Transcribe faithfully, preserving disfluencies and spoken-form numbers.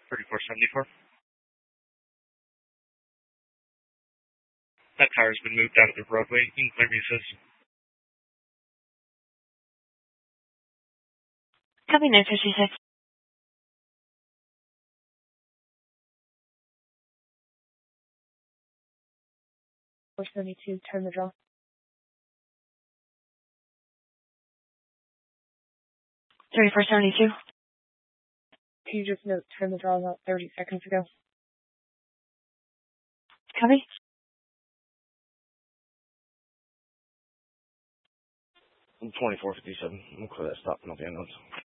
thirty-four seventy-four. That car has been moved out of the roadway. You can clear me, sis. Copy nine fifty-six. four seventy-two, turn the draw. thirty-four seventy-two. Can you just note turn the draw about thirty seconds ago? Copy. twenty-four fifty-seven. I'm going to clear that stop and I'll be on notes.